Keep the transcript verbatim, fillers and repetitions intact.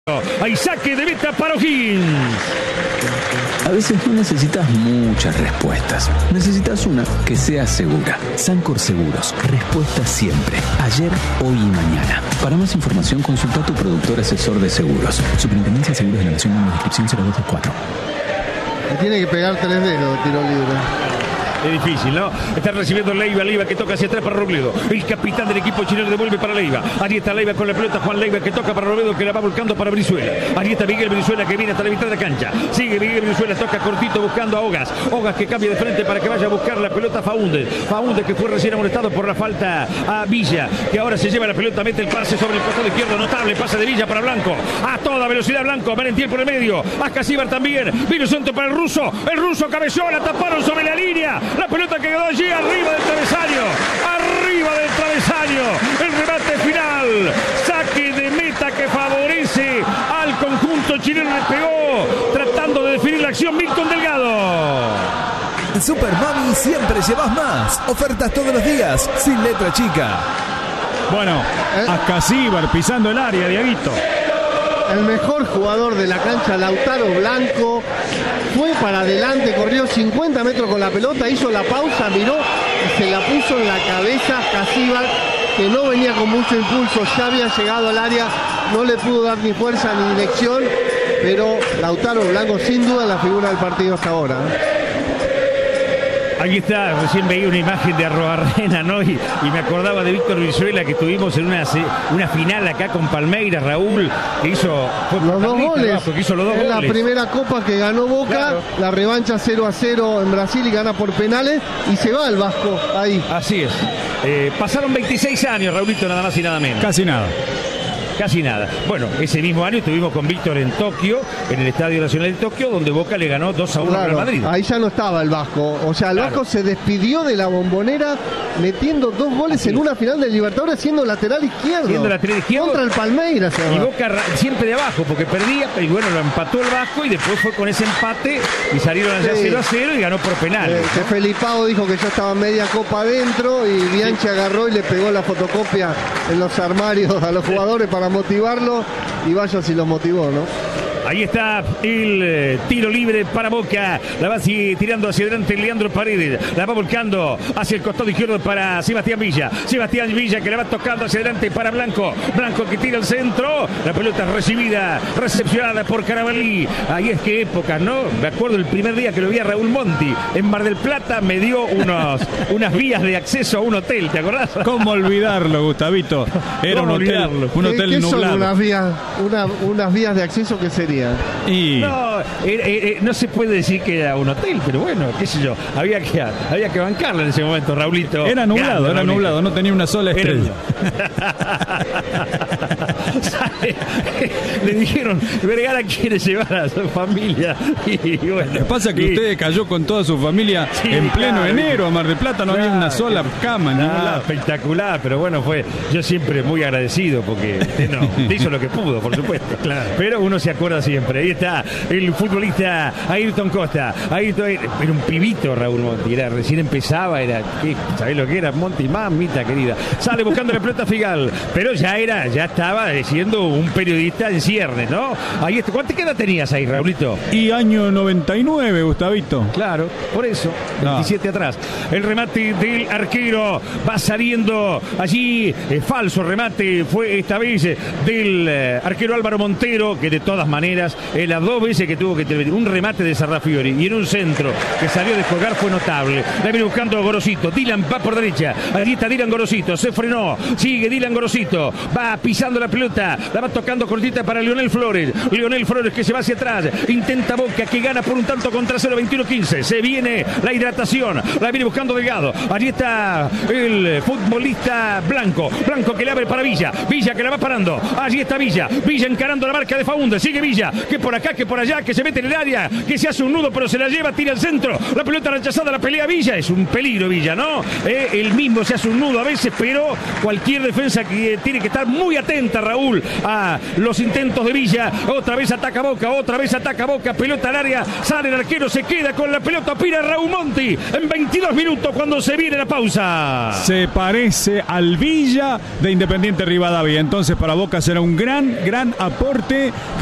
Hay saque de meta para O'Higgins. A veces no necesitas muchas respuestas. Necesitas una que sea segura. Sancor Seguros. Respuesta siempre. Ayer, hoy y mañana. Para más información, consulta a tu productor asesor de seguros. Superintendencia de Seguros de la Nación, número de inscripción cero dos dos cuatro. Me tiene que pegar tres dedos de tiro libre. Es difícil, ¿no? Está recibiendo Leiva, Leiva que toca hacia atrás para Robledo. El capitán del equipo chileno devuelve para Leiva. Allí está Leiva con la pelota, Juan Leiva que toca para Robledo, que la va volcando para Brizuela. Allí está Miguel Brizuela que viene hasta la mitad de la cancha. Sigue Miguel Brizuela, toca cortito buscando a Ogas. Ogas que cambia de frente para que vaya a buscar la pelota a Faúndez. Faúndez que fue recién amonestado por la falta a Villa, que ahora se lleva la pelota, mete el pase sobre el costado izquierdo. Notable pase de Villa para Blanco. A toda velocidad Blanco, Merentiel por el medio. A Casíbar también. Vino centro para el ruso. El ruso cabezó, la taparon sobre la línea. La pelota que quedó allí arriba del travesaño, arriba del travesaño, el remate final, saque de meta que favorece al conjunto chileno, le pegó tratando de definir la acción Milton Delgado. En Super Mami siempre llevas más, ofertas todos los días, sin letra chica. Bueno, a Casíbar pisando el área, Diaguito. El mejor jugador de la cancha, Lautaro Blanco, fue para adelante, corrió cincuenta metros con la pelota, hizo la pausa, miró y se la puso en la cabeza Casíbar, que no venía con mucho impulso, ya había llegado al área, no le pudo dar ni fuerza ni dirección, pero Lautaro Blanco sin duda la figura del partido hasta ahora. Aquí está, recién veía una imagen de Arrobarrena, ¿no? Y, y me acordaba de Víctor Brizuela, que tuvimos en una, una final acá con Palmeiras, Raúl, que hizo los dos goles. Abajo, que hizo los dos en goles. La primera copa que ganó Boca, claro. La revancha cero a cero en Brasil y gana por penales y se va el Vasco ahí. Así es. Eh, pasaron veintiséis años, Raulito, nada más y nada menos. Casi nada. Casi nada. Bueno, ese mismo año estuvimos con Víctor en Tokio, en el Estadio Nacional de Tokio, donde Boca le ganó dos a uno claro, al Madrid. Ahí ya no estaba el Vasco. O sea, el claro. Vasco se despidió de la Bombonera metiendo dos goles Así en es. una final del Libertadores siendo lateral izquierdo. Siendo lateral izquierdo. Contra el Palmeiras. Y Boca siempre de abajo, porque perdía, y bueno, lo empató el Vasco y después fue con ese empate y salieron allá sí. cero a cero y ganó por penales. Eh, que Felipao dijo que ya estaba media copa adentro y Bianchi sí. agarró y le pegó la fotocopia en los armarios a los jugadores para motivarlo. Y vaya si lo motivó, ¿no? Ahí está el eh, tiro libre para Boca. La va así, tirando hacia adelante Leandro Paredes. La va volcando hacia el costado izquierdo para Sebastián Villa. Sebastián Villa que la va tocando hacia adelante para Blanco. Blanco que tira al centro. La pelota recibida, recepcionada por Carabalí. Ahí es que época, ¿no? Me acuerdo el primer día que lo vi a Raúl Monti en Mar del Plata. Me dio unos, unas vías de acceso a un hotel, ¿te acordás? ¿Cómo olvidarlo, Gustavito? Era un hotel, un hotel ¿Qué, qué nublado. Son unas vías, una, unas vías de acceso que serían. Y... No, eh, eh, no se puede decir que era un hotel, pero bueno, qué sé yo, había que, había que bancarla en ese momento, Raulito. Era nublado, Grande, era Raulito. nublado, no tenía una sola estrella. Le dijeron, Vergara quiere llevar a su familia. Y bueno, Lo que pasa es que y... usted cayó con toda su familia sí, en pleno claro, enero a Mar del Plata, no claro, había una sola cama. Nada, espectacular, pero bueno, fue yo siempre muy agradecido porque no, hizo lo que pudo, por supuesto. Claro. Pero uno se acuerda siempre. Ahí está el futbolista Ayrton Costa. Ayrton era un pibito, Raúl Monti. Era, recién empezaba, era, ¿sabés lo que era? Monti, mamita querida. Sale buscando la pelota Figal, pero ya era, ya estaba siendo un periodista en ciernes, ¿no? Ahí está. ¿Cuánta edad tenías ahí, Raulito? Y año noventa y nueve, Gustavito. Claro, por eso, no. veintisiete atrás. El remate del arquero va saliendo allí, eh, falso remate, fue esta vez del eh, arquero Álvaro Montero, que de todas maneras, en las dos veces que tuvo que intervenir, un remate de Sarrafiori y en un centro que salió de colgar fue notable. La viene buscando Gorosito, Dylan va por derecha, allí está Dylan Gorosito, se frenó, sigue Dylan Gorosito, va pisando la pelota, la va tocando cortita para Leonel Flores, Leonel Flores que se va hacia atrás, intenta Boca que gana por un tanto contra cero, veintiuno quince, se viene la hidratación, la viene buscando Delgado, allí está el futbolista Blanco, Blanco que le abre para Villa, Villa que la va parando, allí está Villa, Villa encarando la marca de Faúndez, sigue Villa, que por acá, que por allá, que se mete en el área, que se hace un nudo pero se la lleva, tira al centro, la pelota rechazada, la pelea Villa, es un peligro Villa, ¿no? Eh, él mismo se hace un nudo a veces, pero cualquier defensa que tiene que estar muy atenta, Raúl, Saúl a los intentos de Villa. Otra vez ataca Boca, otra vez ataca Boca. Pelota al área, sale el arquero, se queda con la pelota. Pira Raúl Monti en veintidós minutos cuando se viene la pausa. Se parece al Villa de Independiente Rivadavia. Entonces para Boca será un gran, gran aporte.